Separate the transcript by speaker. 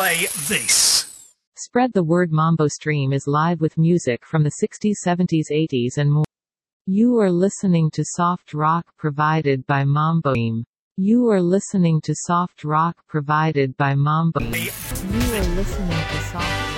Speaker 1: play this.
Speaker 2: Spread the word. Mambo Stream is live with music from the 60s, 70s, 80s and more. You are listening to soft rock provided by Mambo Stream. You are listening to soft rock provided by Mambo Stream. You are listening to soft